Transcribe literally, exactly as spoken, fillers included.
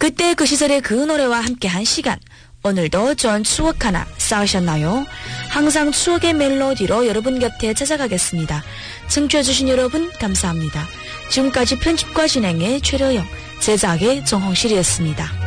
그때 그 시절의 그 노래와 함께한 시간, 오늘도 좋은 추억 하나 쌓으셨나요? 항상 추억의 멜로디로 여러분 곁에 찾아가겠습니다. 청취해주신 여러분 감사합니다. 지금까지 편집과 진행의 최려영, 제작의 정홍실이었습니다.